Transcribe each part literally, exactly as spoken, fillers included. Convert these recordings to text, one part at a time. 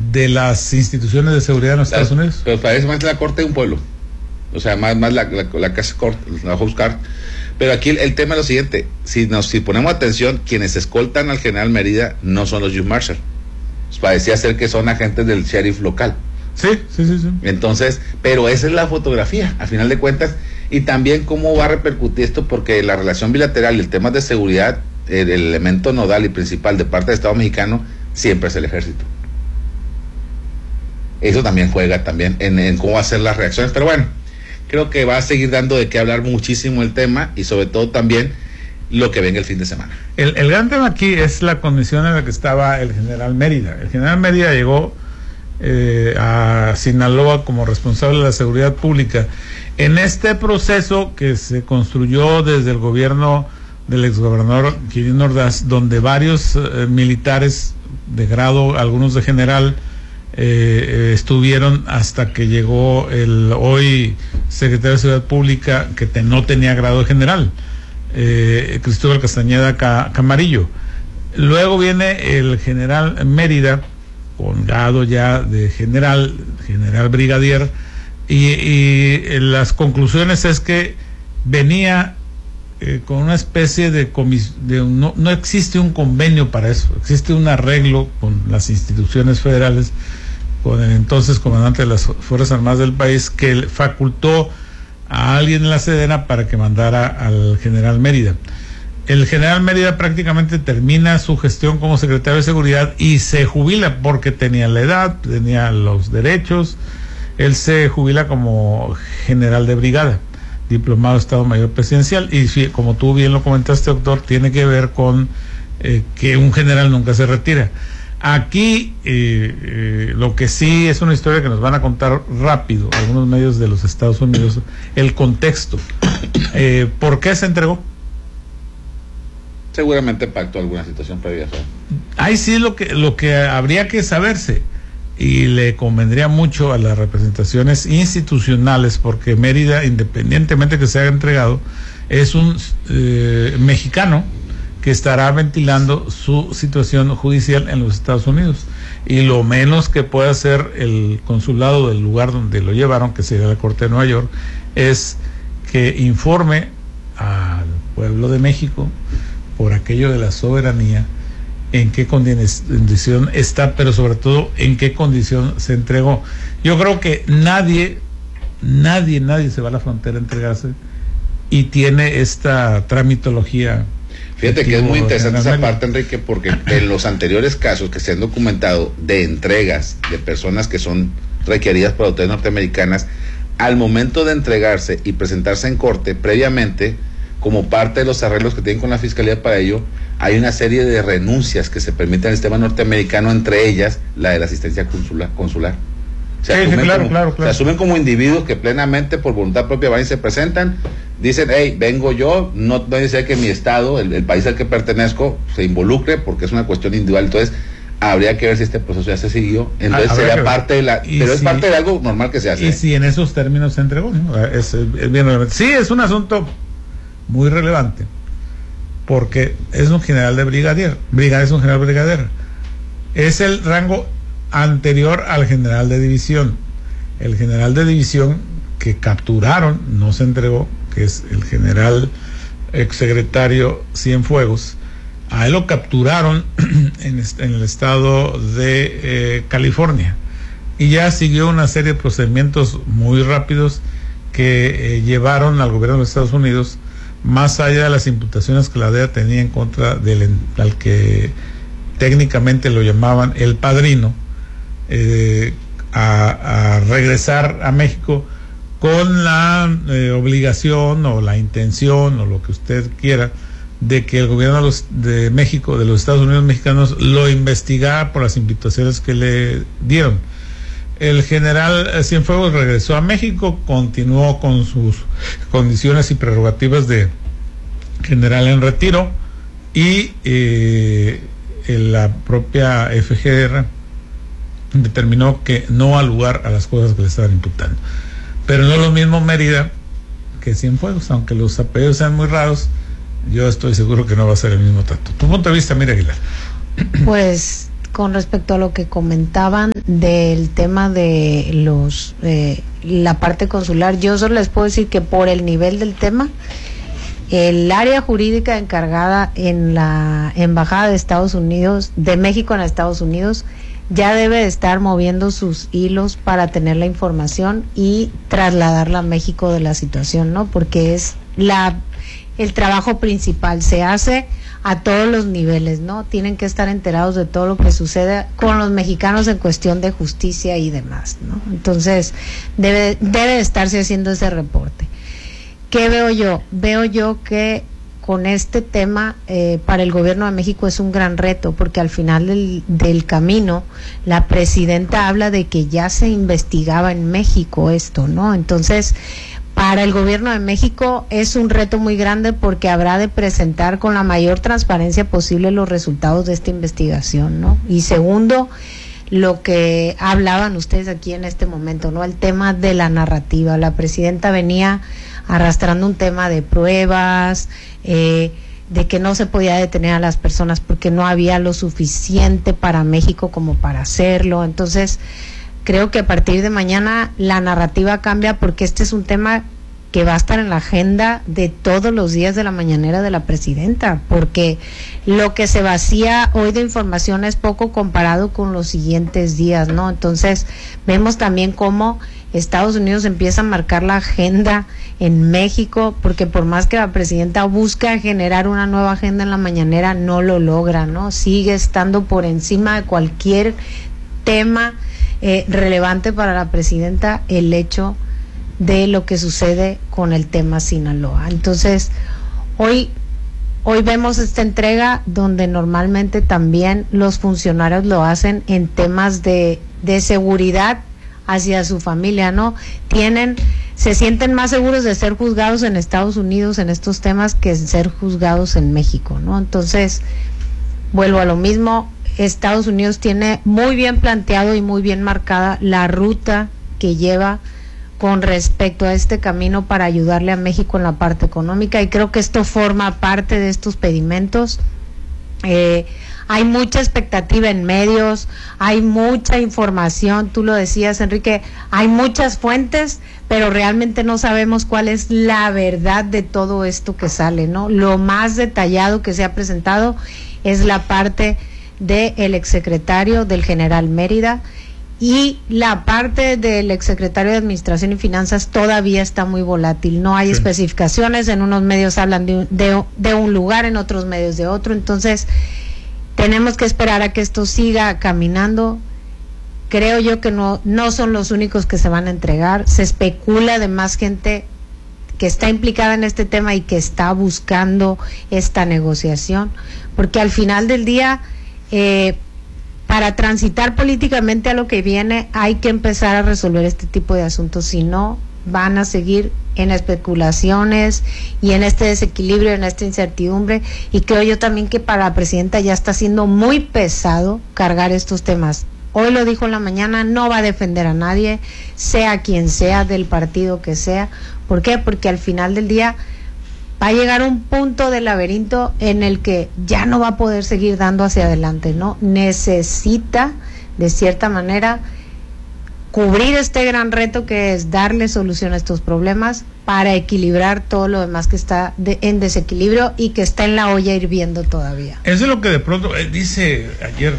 de las instituciones de seguridad en los la, Estados Unidos. Pero parece más la corte de un pueblo, o sea, más, más la, la, la casa corte, la house court. Pero aquí el, el tema es lo siguiente: si nos si ponemos atención, quienes escoltan al general Mérida no son los U S Marshal, pues parecía ser que son agentes del sheriff local. Sí, sí, sí, sí. Entonces, pero esa es la fotografía, a final de cuentas, y también cómo va a repercutir esto, porque la relación bilateral y el tema de seguridad, el, el elemento nodal y principal de parte del Estado mexicano siempre es el ejército. Eso también juega también en, en cómo va a ser las reacciones, pero bueno, creo que va a seguir dando de qué hablar muchísimo el tema, y sobre todo también lo que venga el fin de semana. El, el gran tema aquí es la condición en la que estaba el general Mérida. El general Mérida llegó eh, a Sinaloa como responsable de la seguridad pública en este proceso que se construyó desde el gobierno del exgobernador Quirino Ordaz, donde varios eh, militares de grado, algunos de general, Eh, eh, estuvieron hasta que llegó el hoy secretario de Seguridad Pública, que te, no tenía grado de general, eh, Cristóbal Castañeda Ca, Camarillo. Luego viene el general Mérida, con grado ya de general, general brigadier, y, y las conclusiones es que venía eh, con una especie de, comis, de un, no, no existe un convenio para eso, existe un arreglo con las instituciones federales, con el entonces comandante de las Fuerzas Armadas del país, que facultó a alguien en la Sedena para que mandara al general Mérida. El general Mérida prácticamente termina su gestión como secretario de Seguridad y se jubila, porque tenía la edad, tenía los derechos. Él se jubila como general de brigada, diplomado de Estado Mayor Presidencial, y como tú bien lo comentaste, doctor, tiene que ver con eh, que un general nunca se retira. Aquí eh, eh, lo que sí es una historia que nos van a contar rápido algunos medios de los Estados Unidos, el contexto. Eh, ¿Por qué se entregó? Seguramente pactó alguna situación previa. Ahí sí lo que, lo que habría que saberse, y le convendría mucho a las representaciones institucionales, porque Mérida, independientemente que se haya entregado, es un eh, mexicano que estará ventilando su situación judicial en los Estados Unidos, y lo menos que puede hacer el consulado del lugar donde lo llevaron, que sería la Corte de Nueva York, es que informe al pueblo de México, por aquello de la soberanía, en qué condición está, pero sobre todo en qué condición se entregó. Yo creo que nadie, nadie, nadie se va a la frontera a entregarse y tiene esta tramitología. Fíjate que es muy interesante esa parte, Enrique, porque en los anteriores casos que se han documentado de entregas de personas que son requeridas por autoridades norteamericanas, al momento de entregarse y presentarse en corte, previamente, como parte de los arreglos que tienen con la Fiscalía para ello, hay una serie de renuncias que se permiten al sistema norteamericano, entre ellas la de la asistencia consular. consular. Se, sí, asumen sí, claro, como, claro, claro. se asumen como individuos que plenamente, por voluntad propia, van y se presentan, dicen, hey, vengo yo, no, no dice que mi estado, el, el país al que pertenezco, se involucre, porque es una cuestión individual. Entonces habría que ver si este proceso ya se siguió, entonces ah, sería parte de la, pero si, es parte de algo normal que se hace. Y ¿eh? Si en esos términos se entregó, ¿no? es, es bien relevante. Sí, es un asunto muy relevante, porque es un general de brigadier, brigadier es un general brigadier, es el rango anterior al general de división. El general de división que capturaron, no se entregó, que es el general exsecretario Cienfuegos, a él lo capturaron en, en el estado de eh, California, y ya siguió una serie de procedimientos muy rápidos que eh, llevaron al gobierno de los Estados Unidos, más allá de las imputaciones que la D E A tenía en contra del al que técnicamente lo llamaban el padrino, eh, a, a regresar a México con la eh, obligación o la intención o lo que usted quiera de que el gobierno de, los, de México, de los Estados Unidos mexicanos, lo investigara por las imputaciones que le dieron. El general Cienfuegos regresó a México, continuó con sus condiciones y prerrogativas de general en retiro, y eh, la propia F G R determinó que no ha lugar a las cosas que le estaban imputando. Pero no es lo mismo Mérida que Cienfuegos, aunque los apellidos sean muy raros, yo estoy seguro que no va a ser el mismo trato. Tu punto de vista, mira, Aguilar. Pues con respecto a lo que comentaban del tema de los eh, la parte consular, yo solo les puedo decir que por el nivel del tema, el área jurídica encargada en la Embajada de Estados Unidos, de México en Estados Unidos, ya debe de estar moviendo sus hilos para tener la información y trasladarla a México de la situación, ¿no? Porque es la el trabajo principal, se hace a todos los niveles, ¿no? Tienen que estar enterados de todo lo que sucede con los mexicanos en cuestión de justicia y demás, ¿no? Entonces, debe, debe estarse haciendo ese reporte. ¿Qué veo yo? Veo yo que con este tema eh, para el gobierno de México es un gran reto, porque al final del, del camino la presidenta habla de que ya se investigaba en México esto, ¿no? Entonces, para el gobierno de México es un reto muy grande porque habrá de presentar con la mayor transparencia posible los resultados de esta investigación, ¿no? Y segundo, lo que hablaban ustedes aquí en este momento, ¿no? El tema de la narrativa. La presidenta venía arrastrando un tema de pruebas, eh, de que no se podía detener a las personas porque no había lo suficiente para México como para hacerlo. Entonces, creo que a partir de mañana la narrativa cambia porque este es un tema que va a estar en la agenda de todos los días de la mañanera de la presidenta, porque lo que se vacía hoy de información es poco comparado con los siguientes días, ¿no? Entonces, vemos también cómo Estados Unidos empieza a marcar la agenda en México, porque por más que la presidenta busca generar una nueva agenda en la mañanera, no lo logra, ¿no? Sigue estando por encima de cualquier tema eh, relevante para la presidenta el hecho de lo que sucede con el tema Sinaloa. Entonces, hoy hoy vemos esta entrega donde normalmente también los funcionarios lo hacen en temas de, de seguridad hacia su familia, ¿no? Tienen, se sienten más seguros de ser juzgados en Estados Unidos en estos temas que en ser juzgados en México, ¿no? Entonces, vuelvo a lo mismo, Estados Unidos tiene muy bien planteado y muy bien marcada la ruta que lleva con respecto a este camino para ayudarle a México en la parte económica, y creo que esto forma parte de estos pedimentos. Eh, hay mucha expectativa en medios, hay mucha información, tú lo decías, Enrique, hay muchas fuentes, pero realmente no sabemos cuál es la verdad de todo esto que sale, ¿no? Lo más detallado que se ha presentado es la parte del exsecretario del general Mérida, y la parte del exsecretario de Administración y Finanzas todavía está muy volátil, no hay sí. especificaciones, en unos medios hablan de, de, de un lugar, en otros medios de otro, entonces tenemos que esperar a que esto siga caminando. Creo yo que no, no son los únicos que se van a entregar, se especula de más gente que está implicada en este tema y que está buscando esta negociación, porque al final del día, eh, para transitar políticamente a lo que viene, hay que empezar a resolver este tipo de asuntos, si no van a seguir en especulaciones y en este desequilibrio, en esta incertidumbre, y creo yo también que para la presidenta ya está siendo muy pesado cargar estos temas. Hoy lo dijo en la mañana, no va a defender a nadie, sea quien sea, del partido que sea. ¿Por qué? Porque al final del día va a llegar un punto del laberinto en el que ya no va a poder seguir dando hacia adelante, ¿no? Necesita, de cierta manera, cubrir este gran reto que es darle solución a estos problemas para equilibrar todo lo demás que está de, en desequilibrio y que está en la olla hirviendo todavía. Eso es lo que de pronto eh, dice ayer,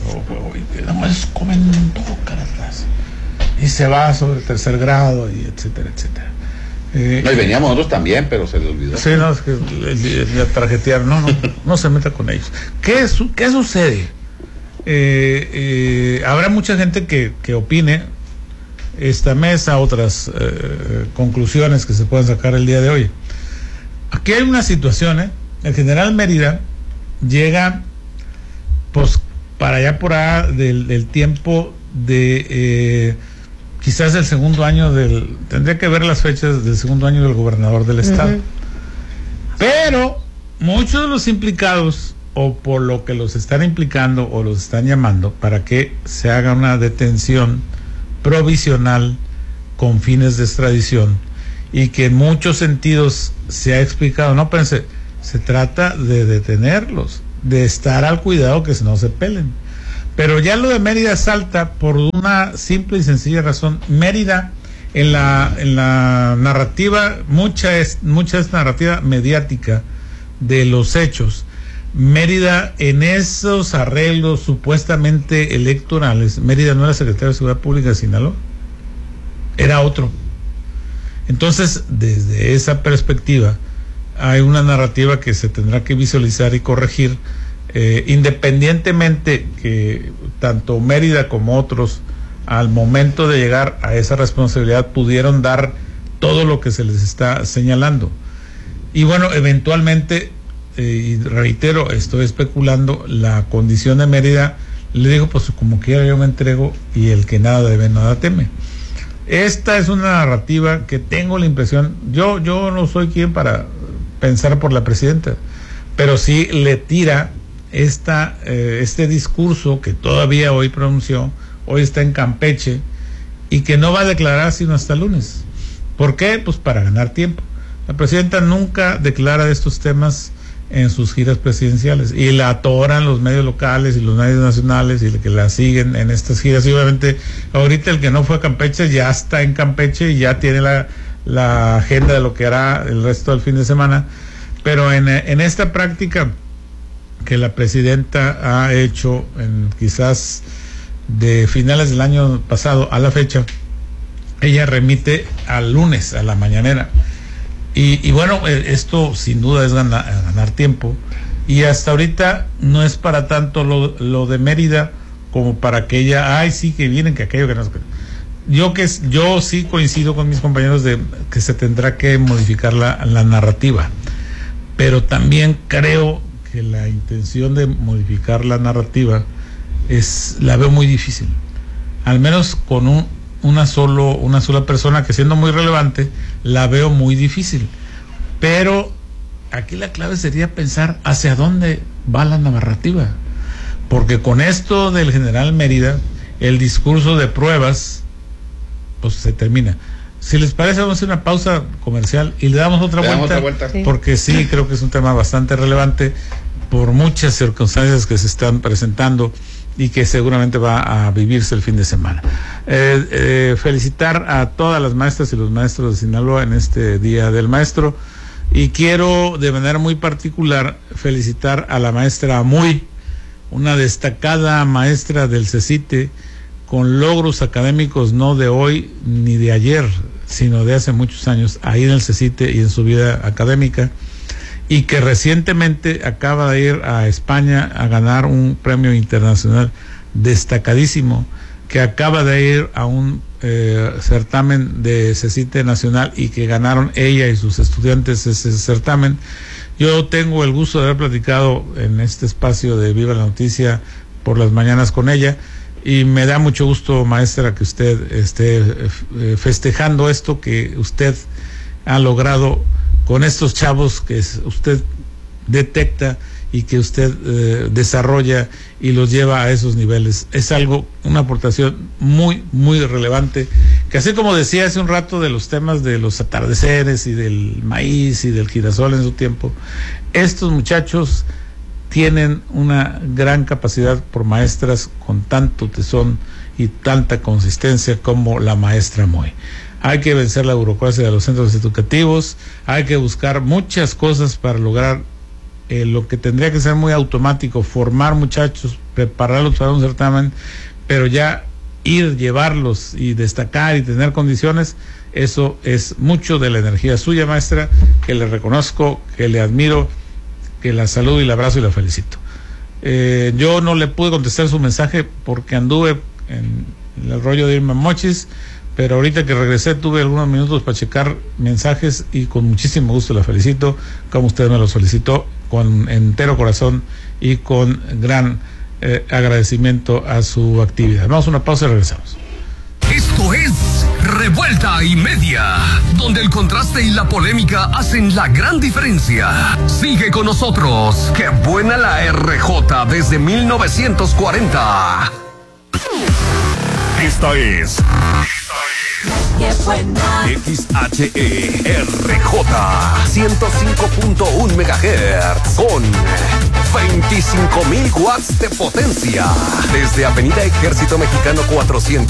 nada más comentó Caracas y se va sobre el tercer grado y etcétera, etcétera. Eh, no, y veníamos nosotros también, pero se le olvidó. Sí, no, es que le trajetearon, no, no, no se meta con ellos. ¿Qué, su, qué sucede? Eh, eh, habrá mucha gente que, que opine esta mesa, otras eh, conclusiones que se puedan sacar el día de hoy. Aquí hay una situación, ¿eh? El general Mérida llega, pues, para allá por allá del, del tiempo de... Eh, quizás el segundo año del, tendría que ver las fechas del segundo año del gobernador del estado. Uh-huh. Pero muchos de los implicados, o por lo que los están implicando o los están llamando para que se haga una detención provisional con fines de extradición, y que en muchos sentidos se ha explicado, no pense, se trata de detenerlos, de estar al cuidado que no se pelen, Pero ya lo de Mérida salta por una simple y sencilla razón. Mérida, en la, en la narrativa, mucha es, mucha es narrativa mediática de los hechos. Mérida, en esos arreglos supuestamente electorales, Mérida no era secretario de Seguridad Pública de Sinaloa, era otro. Entonces, desde esa perspectiva, hay una narrativa que se tendrá que visualizar y corregir, eh, independientemente que tanto Mérida como otros, al momento de llegar a esa responsabilidad, pudieron dar todo lo que se les está señalando. Y bueno, eventualmente, Eh, y reitero, estoy especulando, la condición de Mérida le digo, pues como quiera yo me entrego, y el que nada debe nada teme. Esta es una narrativa que tengo la impresión, yo yo no soy quien para pensar por la presidenta, pero sí le tira esta eh, este discurso que todavía hoy pronunció, hoy está en Campeche, y que no va a declarar sino hasta el lunes. ¿Por qué? Pues para ganar tiempo. La presidenta nunca declara de estos temas en sus giras presidenciales, y la atoran los medios locales y los medios nacionales, y que la siguen en estas giras. Y obviamente ahorita el que no fue a Campeche ya está en Campeche y ya tiene la, la agenda de lo que hará el resto del fin de semana. Pero en, en esta práctica que la presidenta ha hecho en, quizás de finales del año pasado a la fecha, ella remite al lunes, a la mañanera. Y, y bueno, esto sin duda es ganar, ganar tiempo, y hasta ahorita no es para tanto lo, lo de Mérida como para que ella, ay sí, que vienen, que aquello, que no. Yo que yo sí coincido con mis compañeros de que se tendrá que modificar la, la narrativa, pero también creo que la intención de modificar la narrativa es, la veo muy difícil, al menos con un una solo una sola persona, que siendo muy relevante la veo muy difícil. Pero aquí la clave sería pensar hacia dónde va la narrativa, porque con esto del general Mérida el discurso de pruebas pues se termina. Si les parece, vamos a hacer una pausa comercial y le damos otra, le vuelta, damos otra vuelta, sí. Porque sí, creo que es un tema bastante relevante por muchas circunstancias que se están presentando y que seguramente va a vivirse el fin de semana. Eh, eh, felicitar a todas las maestras y los maestros de Sinaloa en este Día del Maestro, y quiero de manera muy particular felicitar a la maestra Amuy, una destacada maestra del CECITE, con logros académicos no de hoy ni de ayer, sino de hace muchos años ahí en el CECITE y en su vida académica, y que recientemente acaba de ir a España a ganar un premio internacional destacadísimo, que acaba de ir a un eh, certamen de CECITE nacional y que ganaron ella y sus estudiantes ese certamen. Yo tengo el gusto de haber platicado en este espacio de Viva la Noticia por las mañanas con ella, y me da mucho gusto, maestra, que usted esté eh, festejando esto que usted ha logrado con estos chavos que usted detecta y que usted eh, desarrolla y los lleva a esos niveles. Es algo, una aportación muy, muy relevante, que así como decía hace un rato de los temas de los atardeceres y del maíz y del girasol en su tiempo, estos muchachos tienen una gran capacidad por maestras con tanto tesón y tanta consistencia como la maestra Moy. Hay que vencer la burocracia de los centros educativos, hay que buscar muchas cosas para lograr eh, lo que tendría que ser muy automático, formar muchachos, prepararlos para un certamen, pero ya ir, llevarlos y destacar y tener condiciones, eso es mucho de la energía suya, maestra, que le reconozco, que le admiro, que la saludo y la abrazo y la felicito. Eh, yo no le pude contestar su mensaje porque anduve en el rollo de irme a Mochis, pero ahorita que regresé tuve algunos minutos para checar mensajes y con muchísimo gusto la felicito, como usted me lo solicitó, con entero corazón y con gran eh, agradecimiento a su actividad. Vamos a una pausa y regresamos. Esto es Revuelta y Media, donde el contraste y la polémica hacen la gran diferencia. Sigue con nosotros. ¡Qué buena la R J desde mil novecientos cuarenta! Esta es Qué buena. X H E R J ciento cinco punto uno megahertz con veinticinco mil watts de potencia. Desde Avenida Ejército Mexicano cuatrocientos.